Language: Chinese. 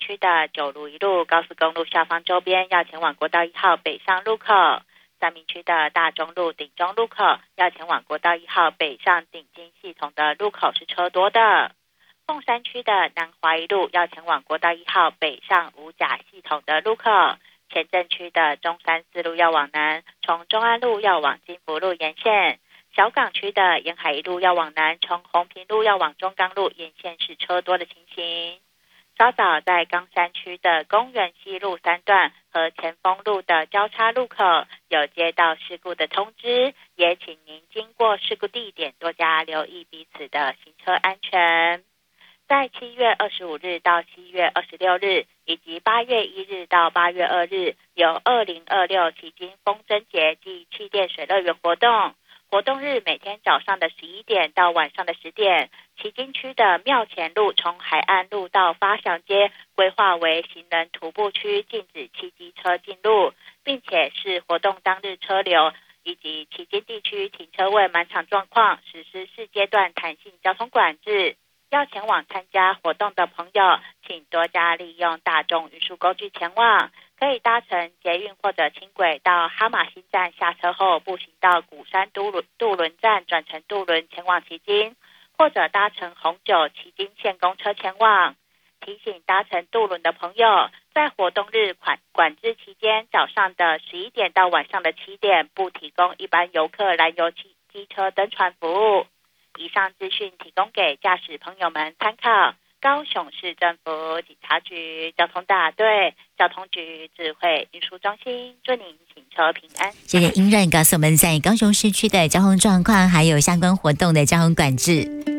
区的九如一路高速公路下方周边要前往国道1号北上路口，三民区的大中路顶中路口要前往国道1号北上顶金系统的路口是车多的。凤山区的南华一路要前往国道1号北上五甲系统的路口，前镇区的中山四路要往南，从中安路要往金福路沿线，小港区的沿海一路要往南，从红坪路要往中港路沿线是车多的情形。稍早在冈山区的公园西路3段和前锋路的交叉路口有接到事故的通知，也请您经过事故地点多加留意彼此的行车安全。在7月25日到7月26日以及8月1日到8月2日有2026旗津风筝节暨气垫水乐园活动，活动日每天早上的11点到晚上的10点，旗津区的庙前路从海岸路到发祥街规划为行人徒步区，禁止汽机车进入，并且是活动当日车流以及旗津地区停车位满场状况实施4阶段弹性交通管制。要前往参加活动的朋友，请多加利用大众运输工具前往，可以搭乘捷运或者轻轨到哈马星站下车后步行到鼓山渡轮站转乘渡轮前往旗津，或者搭乘红酒旗津线公车前往。提醒搭乘渡轮的朋友，在活动日管制期间，早上的11点到晚上的7点不提供一般游客燃油机车登船服务。以上资讯提供给驾驶朋友们参考。高雄市政府警察局交通大队交通局智慧运输中心，祝您行车平安。 谢谢英任告诉我们在高雄市区的交通状况，还有相关活动的交通管制。